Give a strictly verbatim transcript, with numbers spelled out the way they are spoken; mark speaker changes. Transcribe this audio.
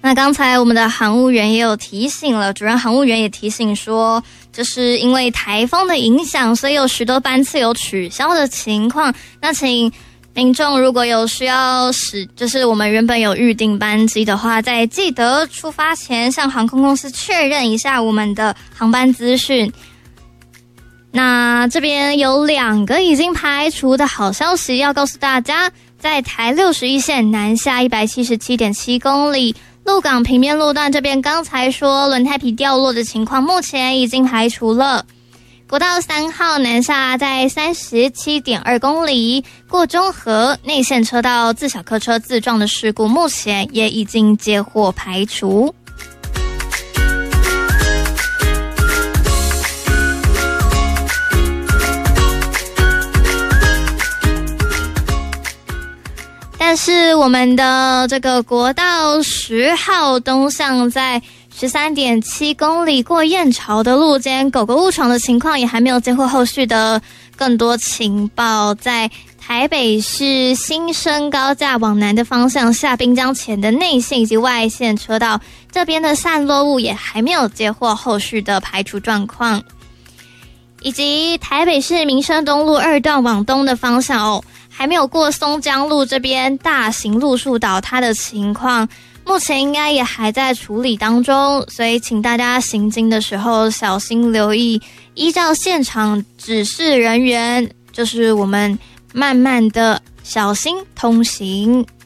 Speaker 1: 那刚才我们的航务员也有提醒了，主任航务员也提醒说，就是因为台风的影响，所以有许多班次有取消的情况。那请民众如果有需要使，就是我们原本有预定班机的话，在记得出发前向航空公司确认一下我们的航班资讯。那这边有两个已经排除的好消息要告诉大家，在台六十一线南下 一百七十七点七 公里，鹿港平面路段这边刚才说轮胎皮掉落的情况目前已经排除了。国道三号南下在 三十七点二 公里，过中和内线车道自小客车自撞的事故目前也已经接获排除。但是我们的这个国道十号东向在 十三点七 公里过燕巢的路间狗狗误闯的情况也还没有接获后续的更多情报。在台北市新生高架往南的方向下滨江前的内线以及外线车道这边的散落物也还没有接获后续的排除状况。以及台北市民生东路二段往东的方向哦，还没有过松江路这边大型路树倒塌的情况，目前应该也还在处理当中，所以请大家行经的时候小心留意，依照现场指示人员，就是我们慢慢的小心通行。